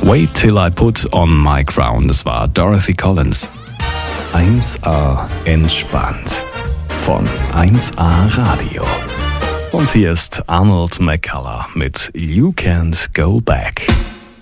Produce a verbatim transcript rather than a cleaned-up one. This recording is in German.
Wait Till I Put On My Crown, das war Dorothy Collins. eins a entspannt von eins a Radio. Und hier ist Arnold McCullough mit You Can't Go Back.